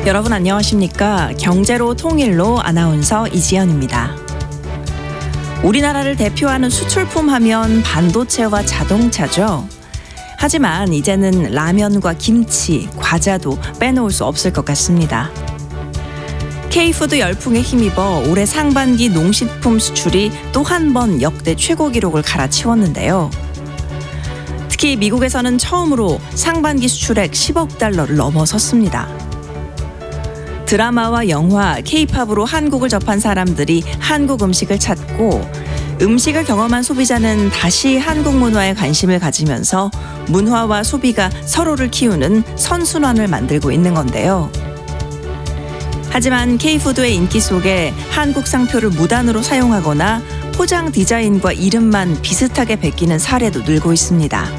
여러분 안녕하십니까? 경제로 통일로 아나운서 이지연입니다. 우리나라를 대표하는 수출품 하면 반도체와 자동차죠. 하지만 이제는 라면과 김치, 과자도 빼놓을 수 없을 것 같습니다. K푸드 열풍에 힘입어 올해 상반기 농식품 수출이 또 한 번 역대 최고 기록을 갈아치웠는데요. 특히 미국에서는 처음으로 상반기 수출액 10억 달러를 넘어섰습니다. 드라마와 영화, K-팝으로 한국을 접한 사람들이 한국 음식을 찾고 음식을 경험한 소비자는 다시 한국 문화에 관심을 가지면서 문화와 소비가 서로를 키우는 선순환을 만들고 있는 건데요. 하지만 K푸드의 인기 속에 한국 상표를 무단으로 사용하거나 포장 디자인과 이름만 비슷하게 베끼는 사례도 늘고 있습니다.